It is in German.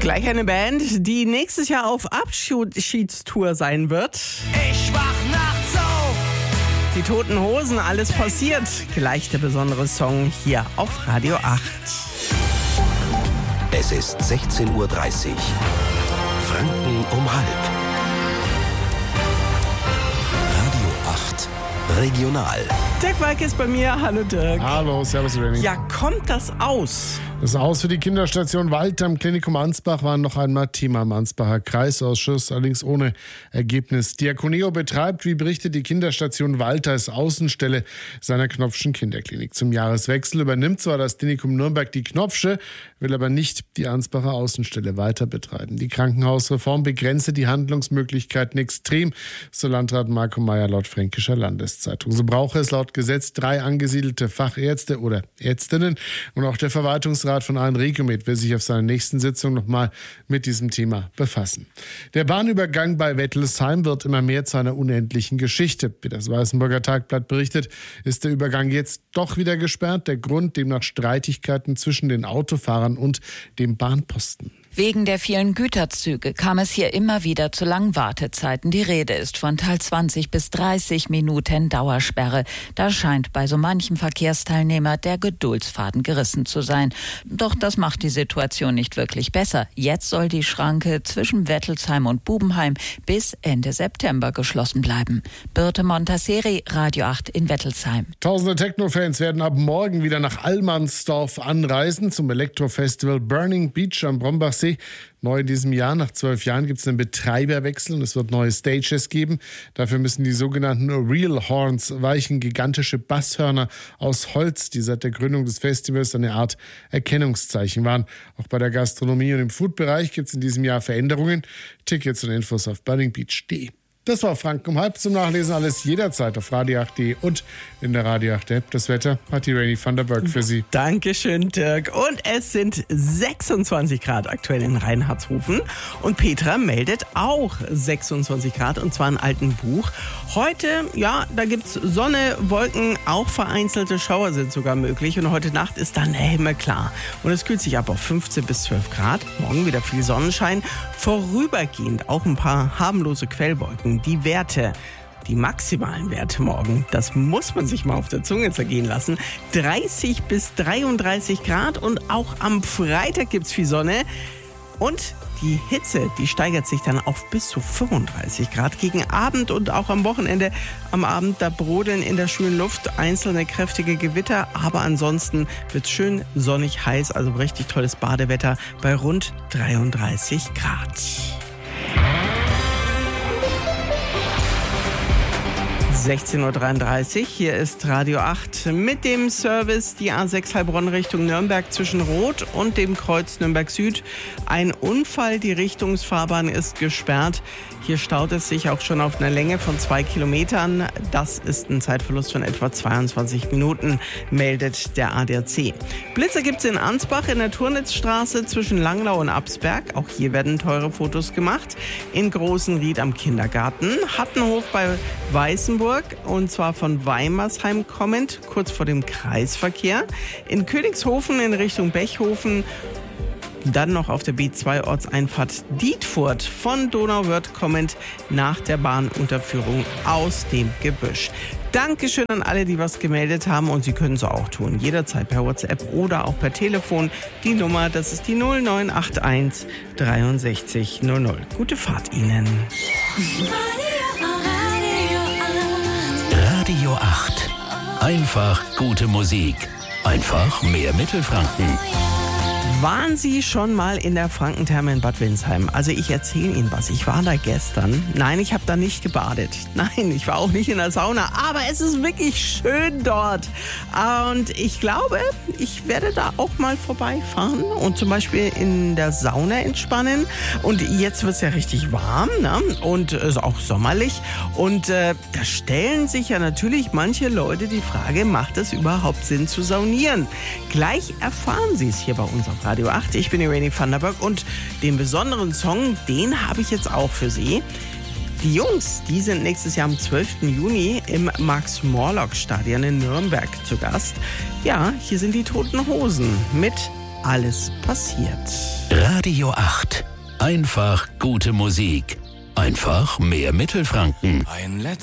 Gleich eine Band, die nächstes Jahr auf Abschiedstour sein wird. Ich wach nachts auf. Die Toten Hosen, alles passiert. Gleich der besondere Song hier auf Radio 8. Es ist 16:30 Uhr. Franken um halb. Radio 8 Regional. Dirk Walk ist bei mir. Hallo Dirk. Hallo, servus Renny. Ja, kommt das aus? Das Aus für die Kinderstation Walter am Klinikum Ansbach war noch einmal Thema im Ansbacher Kreisausschuss, allerdings ohne Ergebnis. Diakoneo betreibt, wie berichtet die Kinderstation Walter, als Außenstelle seiner Knopfschen Kinderklinik. Zum Jahreswechsel übernimmt zwar das Klinikum Nürnberg die Knopfsche, will aber nicht die Ansbacher Außenstelle weiter betreiben. Die Krankenhausreform begrenze die Handlungsmöglichkeiten extrem, so Landrat Marco Meyer laut Fränkischer Landeszeitung. So brauche es laut Gesetz 3 angesiedelte Fachärzte oder Ärztinnen, und auch der Verwaltungsrat von Allen Regiomed will sich auf seiner nächsten Sitzung nochmal mit diesem Thema befassen. Der Bahnübergang bei Wettelsheim wird immer mehr zu einer unendlichen Geschichte. Wie das Weißenburger Tagblatt berichtet, ist der Übergang jetzt doch wieder gesperrt. Der Grund demnach Streitigkeiten zwischen den Autofahrern und dem Bahnposten. Wegen der vielen Güterzüge kam es hier immer wieder zu langen Wartezeiten. Die Rede ist von teils 20 bis 30 Minuten Dauersperre. Da scheint bei so manchem Verkehrsteilnehmer der Geduldsfaden gerissen zu sein. Doch das macht die Situation nicht wirklich besser. Jetzt soll die Schranke zwischen Wettelsheim und Bubenheim bis Ende September geschlossen bleiben. Birte Montasseri, Radio 8 in Wettelsheim. Tausende Techno-Fans werden ab morgen wieder nach Allmannsdorf anreisen zum Elektrofestival Burning Beach am Brombachsee. Neu in diesem Jahr, nach 12 Jahren, gibt es einen Betreiberwechsel und es wird neue Stages geben. Dafür müssen die sogenannten Real Horns weichen, gigantische Basshörner aus Holz, die seit der Gründung des Festivals eine Art Erkennungszeichen waren. Auch bei der Gastronomie und im Food-Bereich gibt es in diesem Jahr Veränderungen. Tickets und Infos auf burningbeach.de. Das war Franken um halb. Zum Nachlesen alles jederzeit auf radio8.de und in der Radio 8 App. Das Wetter hat die Renny van der Berg für Sie. Dankeschön, Dirk. Und es sind 26 Grad aktuell in Reinhardshofen. Und Petra meldet auch 26 Grad, und zwar in Altenbuch. Heute, ja, da gibt's Sonne, Wolken, auch vereinzelte Schauer sind sogar möglich. Und heute Nacht ist dann der Himmel klar. Und es kühlt sich ab auf 15 bis 12 Grad. Morgen wieder viel Sonnenschein. Vorübergehend auch ein paar harmlose Quellwolken. Die Werte, die maximalen Werte morgen, das muss man sich mal auf der Zunge zergehen lassen. 30 bis 33 Grad, und auch am Freitag gibt's viel Sonne. Und die Hitze, die steigert sich dann auf bis zu 35 Grad gegen Abend und auch am Wochenende. Am Abend, da brodeln in der schwülen Luft einzelne kräftige Gewitter, aber ansonsten wird's schön sonnig heiß, also richtig tolles Badewetter bei rund 33 Grad. 16:33 Uhr, hier ist Radio 8 mit dem Service, die A6 Heilbronn Richtung Nürnberg zwischen Rot und dem Kreuz Nürnberg Süd. Ein Unfall, die Richtungsfahrbahn ist gesperrt. Hier staut es sich auch schon auf einer Länge von 2 Kilometern. Das ist ein Zeitverlust von etwa 22 Minuten, meldet der ADAC. Blitzer gibt's in Ansbach in der Turnitzstraße zwischen Langlau und Absberg. Auch hier werden teure Fotos gemacht. In Großenried am Kindergarten. Hattenhof bei Weißenburg, und zwar von Weimersheim kommend, kurz vor dem Kreisverkehr. In Königshofen in Richtung Bechhofen. Dann noch auf der B2-Ortseinfahrt Dietfurt von Donauwörth kommend nach der Bahnunterführung aus dem Gebüsch. Dankeschön an alle, die was gemeldet haben, und Sie können es auch tun. Jederzeit per WhatsApp oder auch per Telefon. Die Nummer, das ist die 0981 63 00. Gute Fahrt Ihnen. Radio 8. Einfach gute Musik. Einfach mehr Mittelfranken. Waren Sie schon mal in der Frankentherme in Bad Windsheim? Also ich erzähle Ihnen was. Ich war da gestern. Nein, ich habe da nicht gebadet. Nein, ich war auch nicht in der Sauna. Aber es ist wirklich schön dort. Und ich glaube, ich werde da auch mal vorbeifahren und zum Beispiel in der Sauna entspannen. Und jetzt wird es ja richtig warm, ne? Und ist auch sommerlich. Und da stellen sich ja natürlich manche Leute die Frage, macht es überhaupt Sinn zu saunieren? Gleich erfahren Sie es hier bei uns auf Radio 8. Ich bin die Renny van der Berg, und den besonderen Song, den habe ich jetzt auch für Sie. Die Jungs, die sind nächstes Jahr am 12. Juni im Max-Morlock-Stadion in Nürnberg zu Gast. Ja, hier sind die Toten Hosen mit Alles passiert. Radio 8. Einfach gute Musik. Einfach mehr Mittelfranken. Ein letztes